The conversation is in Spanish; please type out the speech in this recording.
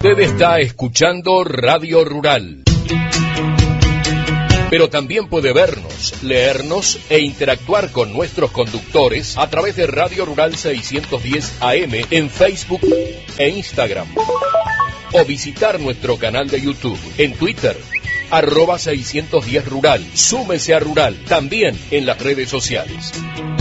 Usted está escuchando Radio Rural. Pero también puede vernos, leernos e interactuar con nuestros conductores a través de Radio Rural 610 AM en Facebook e Instagram. O visitar nuestro canal de YouTube en Twitter, @610 Rural. Súmese a Rural, también en las redes sociales.